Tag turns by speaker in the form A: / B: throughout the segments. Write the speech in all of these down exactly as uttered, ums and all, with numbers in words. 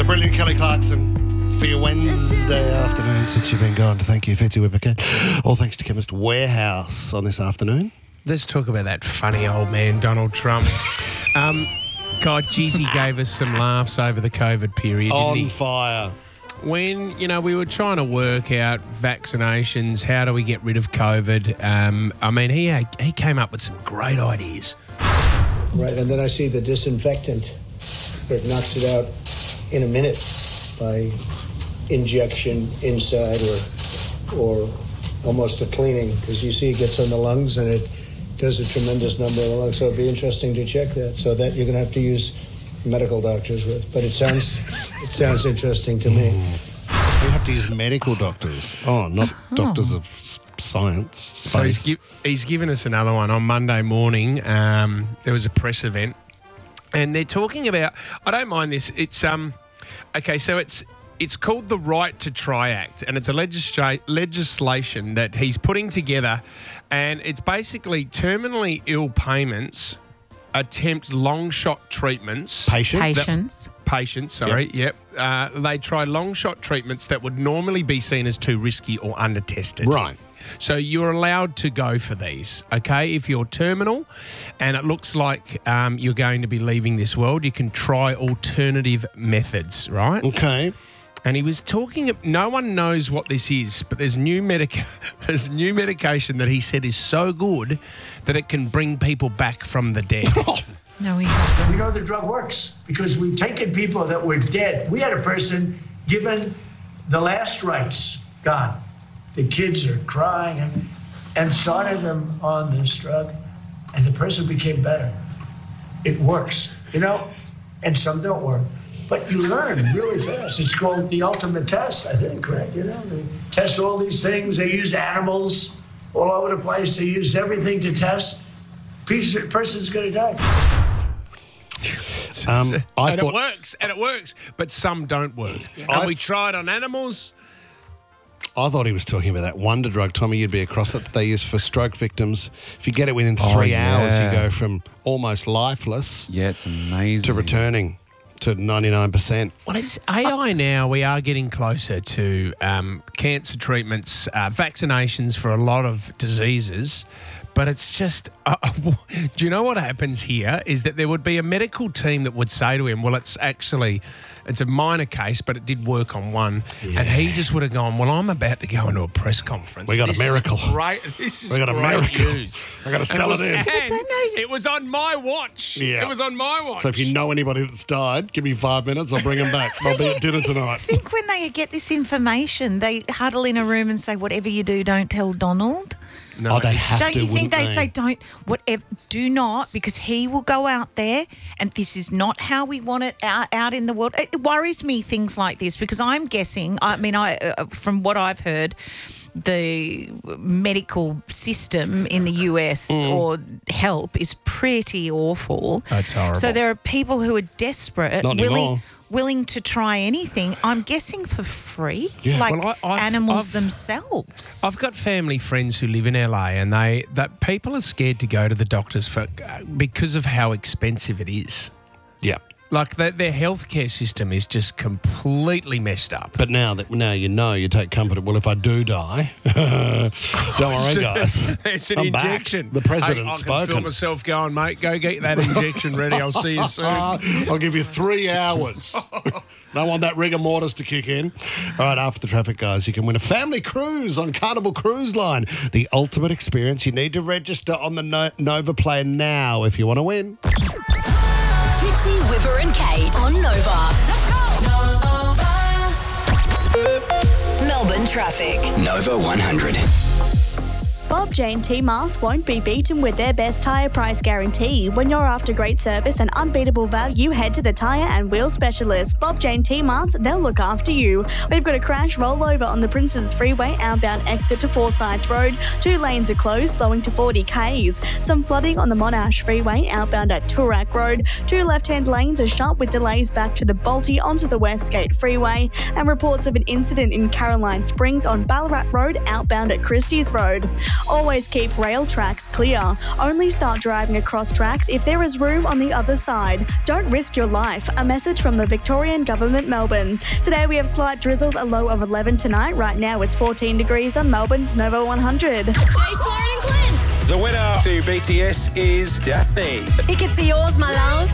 A: Brilliant, Kelly Clarkson, for your Wednesday afternoon since you've been gone. Thank you, Fitzy Whippercat. All thanks to Chemist Warehouse on this afternoon.
B: Let's talk about that funny old man, Donald Trump. Um, God, geez, he gave us some laughs over the COVID period,
A: On
B: didn't he?
A: fire.
B: When, you know, we were trying to work out vaccinations, how do we get rid of COVID? Um, I mean, he had, he came up with some great ideas.
C: Right, and then I see the disinfectant where it knocks it out in a minute by injection inside or or almost a cleaning, because you see it gets on the lungs and it does a tremendous number of the lungs. So it'd be interesting to check that. So that you're going to have to use medical doctors with. But it sounds it sounds interesting to me.
A: We have to use medical doctors. Oh, not oh. doctors of science, space.
B: So he's, gi- he's given us another one on Monday morning. Um, there was a press event, and they're talking about. I don't mind this. It's um, okay. So it's it's called the Right to Try Act, and it's a legisla- legislation that he's putting together, and it's basically terminally ill payments attempt long shot treatments.
A: Patients.
D: Patients.
B: Patients, sorry, yep. yep. Uh, they try long shot treatments that would normally be seen as too risky or under-tested.
A: Right.
B: So you're allowed to go for these, okay? If you're terminal and it looks like um, you're going to be leaving this world, you can try alternative methods, right?
A: Okay.
B: And he was talking, no one knows what this is, but there's new medica- there's new medication that he said is so good that it can bring people back from the dead.
D: No, he hasn't.
E: We know the drug works because we've taken people that were dead. We had a person given the last rites, gone. The kids are crying and, and started them on this drug, and the person became better. It works, you know, and some don't work. But you learn really fast. It's called the ultimate test, I think, right? You know, they test all these things. They use animals all over the place. They use everything to test. Piece, person's going to die.
A: Um, I
B: and
A: thought,
B: it works, and it works, but some don't work. And
A: I-
B: we tried on animals.
A: I thought he was talking about that wonder drug, Tommy. You'd be across it that they use for stroke victims. If you get it within
F: Oh,
A: three
F: yeah.
A: hours, you go from almost lifeless
F: Yeah, it's amazing.
A: to returning to ninety-nine percent.
B: Well, it's A I now. We are getting closer to um, cancer treatments, uh, vaccinations for a lot of diseases. But it's just, uh, do you know what happens here is that there would be a medical team that would say to him, well, it's actually, it's a minor case, but it did work on one. Yeah. And he just would have gone, well, I'm about to go into a press conference.
A: We got
B: this
A: a miracle.
B: Is great. This is
A: We got a
B: great
A: miracle.
B: news.
A: I got to sell
B: and
A: it,
B: it, was,
A: in.
B: and it was on my watch.
A: Yeah.
B: It was on my watch.
A: So if you know anybody that's died, give me five minutes. I'll bring them back. I'll be at dinner tonight.
D: I think when they get this information, they huddle in a room and say, whatever you do, don't tell Donald.
B: No,
A: oh, they have
D: don't
A: to,
D: you think they,
A: they
D: say don't whatever do not, because he will go out there and this is not how we want it out, out in the world. It worries me, things like this, because I'm guessing, I mean, I uh, from what I've heard, the medical system in the U S mm. or help is pretty awful.
B: That's horrible.
D: So there are people who are desperate,
A: Not
D: willing
A: anymore.
D: willing to try anything, I'm guessing for free,
A: Yeah.
D: like
B: Well, I- I've-
D: animals
B: I've-
D: themselves.
B: I've got family friends who live in L A, and they that people are scared to go to the doctors for because of how expensive it is.
A: Yeah.
B: Like the, their healthcare system is just completely messed up.
A: But now that now you know, you take comfort. Well, if I do die, don't worry, guys.
B: It's an
A: I'm
B: injection.
A: Back. The president's
B: hey, I can
A: spoken.
B: feel myself going, mate. Go get that injection ready. I'll see you soon.
A: I'll give you three hours. Don't want that rigor mortis to kick in. All right, after the traffic, guys, you can win a family cruise on Carnival Cruise Line. The ultimate experience. You need to register on the no- Nova Play now if you want to win.
G: Fitzy, Whipper and Kate on Nova. Let's go! Nova. Melbourne traffic.
H: Nova one hundred.
I: Bob Jane T-Marts won't be beaten with their best tyre price guarantee. When you're after great service and unbeatable value, head to the tyre and wheel specialist. Bob Jane T-Marts, they'll look after you. We've got a crash rollover on the Princes Freeway, outbound exit to Forsyth Road. Two lanes are closed, slowing to forty kays. Some flooding on the Monash Freeway, outbound at Toorak Road. Two left-hand lanes are shut with delays back to the Balti onto the Westgate Freeway. And reports of an incident in Caroline Springs on Ballarat Road, outbound at Christie's Road. Always keep rail tracks clear. Only start driving across tracks if there is room on the other side. Don't risk your life. A message from the Victorian Government, Melbourne. Today we have slight drizzles, a low of eleven tonight. Right now it's fourteen degrees on Melbourne's Nova one hundred.
G: Jace, Lauren and Clint.
F: The winner to B T S is Daphne.
G: Tickets are yours, my love.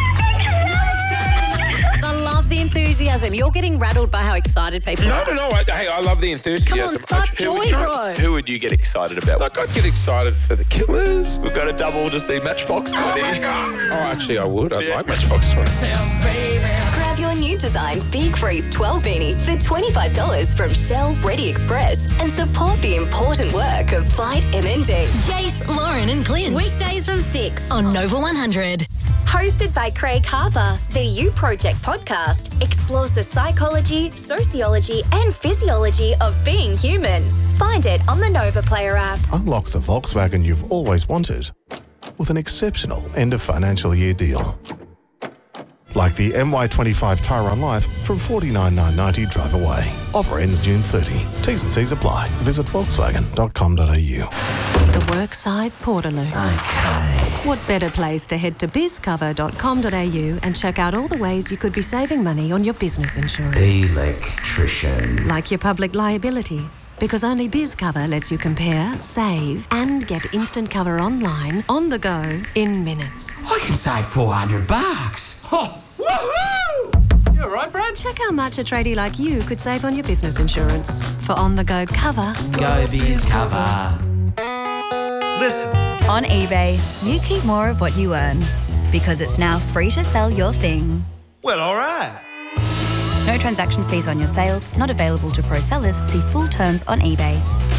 G: I love the enthusiasm. You're getting rattled by how excited people
F: No,
G: are.
F: no, no. I, hey, I love the enthusiasm.
G: Come on, spark
F: Who
G: joy,
F: would-
G: bro.
H: Who would you get excited about?
F: Like, I'd get excited for the Killers.
H: We've got a double to see Matchbox twenty.
F: Oh, actually, I would. I'd like Matchbox twenty.
G: Grab your new design Big Freeze twelve beanie for twenty-five dollars from Shell Ready Express and support the important work of Fight M N D. Jace, Lauren and Clint. Weekdays from six on Nova one hundred.
J: Hosted by Craig Harper, the You Project podcast explores the psychology, sociology, and physiology of being human. Find it on the Nova Player app.
K: Unlock the Volkswagen you've always wanted with an exceptional end of financial year deal. Like the M Y twenty-five Tyron Life from forty-nine thousand nine hundred ninety drive away. Offer ends June thirtieth. T's and C's apply. Visit volkswagen dot com dot a u.
L: The Workside Portaloo. Okay. What better place to head to biz cover dot com dot a u and check out all the ways you could be saving money on your business insurance.
M: Electrician.
L: Like your public liability. Because only BizCover lets you compare, save, and get instant cover online, on the go, in minutes.
M: I can save four hundred bucks. Oh, woohoo!
L: You all right, Brad? Check how much a tradie like you could save on your business insurance. For on-the-go cover.
M: Go BizCover.
N: Listen. On eBay, you keep more of what you earn because it's now free to sell your thing.
O: Well, all right.
N: No transaction fees on your sales, not available to pro sellers. See full terms on eBay.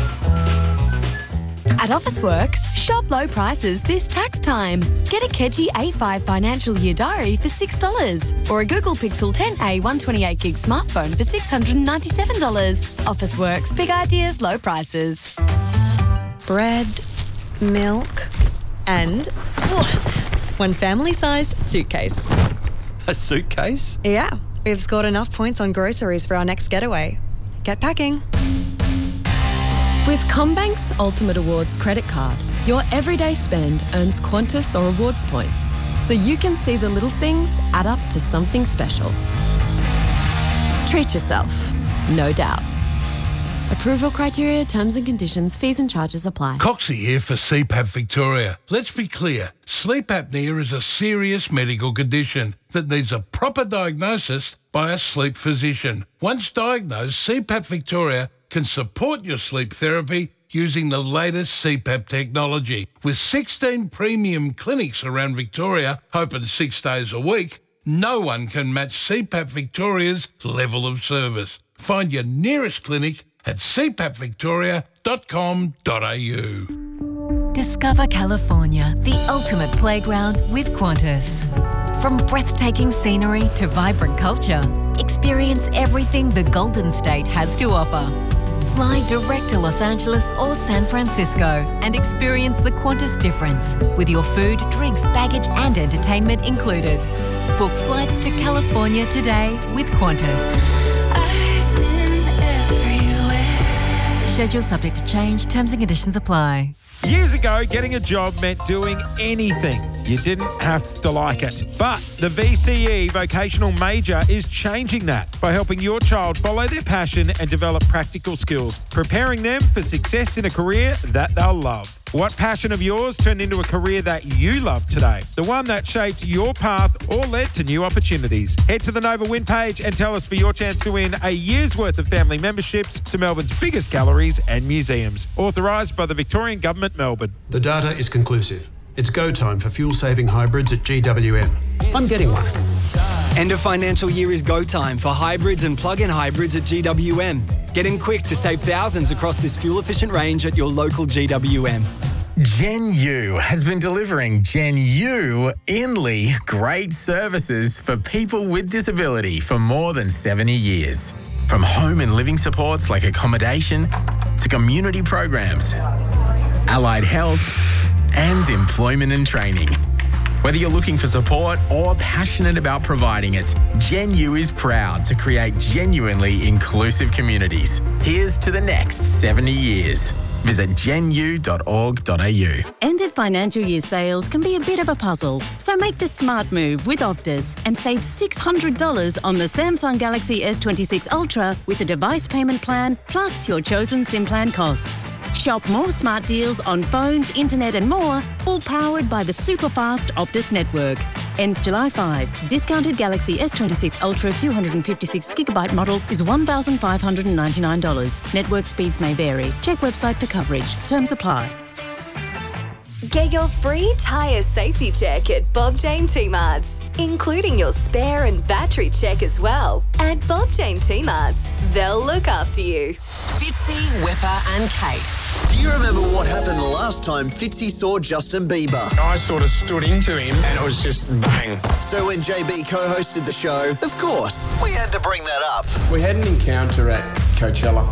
P: At Officeworks, shop low prices this tax time. Get a Kedgie A five financial year diary for six dollars or a Google Pixel ten A one twenty-eight gig smartphone for six hundred ninety-seven dollars. Officeworks, big ideas, low prices.
Q: Bread, milk, and ugh, one family-sized suitcase.
O: A suitcase?
Q: Yeah, we've scored enough points on groceries for our next getaway. Get packing.
P: With CommBank's Ultimate Awards credit card, your everyday spend earns Qantas or rewards points, so you can see the little things add up to something special. Treat yourself, no doubt. Approval criteria, terms and conditions, fees and charges apply.
R: Coxie here for C PAP Victoria. Let's be clear, sleep apnea is a serious medical condition that needs a proper diagnosis by a sleep physician. Once diagnosed, C PAP Victoria can support your sleep therapy using the latest C PAP technology. With sixteen premium clinics around Victoria, open six days a week, no one can match C PAP Victoria's level of service. Find your nearest clinic at c pap victoria dot com dot a u.
S: Discover California, the ultimate playground with Qantas. From breathtaking scenery to vibrant culture, experience everything the Golden State has to offer. Fly direct to Los Angeles or San Francisco and experience the Qantas difference with your food, drinks, baggage and entertainment included. Book flights to California today with Qantas. Schedule subject to change. Terms and conditions apply.
T: Years ago, getting a job meant doing anything. You didn't have to like it. But the V C E Vocational Major is changing that by helping your child follow their passion and develop practical skills, preparing them for success in a career that they'll love. What passion of yours turned into a career that you love today? The one that shaped your path or led to new opportunities. Head to the Nova Win page and tell us for your chance to win a year's worth of family memberships to Melbourne's biggest galleries and museums. Authorised by the Victorian Government, Melbourne.
U: The data is conclusive. It's go time for fuel-saving hybrids at G W M. I'm getting one.
V: End of financial year is go time for hybrids and plug-in hybrids at G W M. Get in quick to save thousands across this fuel-efficient range at your local G W M.
W: Gen U has been delivering Gen U Inly great services for people with disability for more than seventy years. From home and living supports like accommodation to community programs, allied health and employment and training. Whether you're looking for support or passionate about providing it, Gen U is proud to create genuinely inclusive communities. Here's to the next seventy years. Visit gen u dot org dot a u.
C: End of financial year sales can be a bit of a puzzle, so make the smart move with Optus and save six hundred dollars on the Samsung Galaxy S twenty-six Ultra with a device payment plan plus your chosen SIM plan costs. Shop more smart deals on phones, internet and more, all powered by the super fast Optus network. Ends July fifth. Discounted Galaxy S twenty-six Ultra two hundred fifty-six gigabyte model is one thousand five hundred ninety-nine dollars. Network speeds may vary. Check website for coverage. Terms apply.
G: Get your free tyre safety check at Bob Jane T-Marts, including your spare and battery check as well. At Bob Jane T-Marts, they'll look after you.
D: Fitzy, Wepper and Kate. Do you remember what happened the last time Fitzy saw Justin Bieber?
F: I sort of stood into him and it was just bang.
D: So when J B co-hosted the show, of course, we had to bring that up.
E: We had an encounter at Coachella.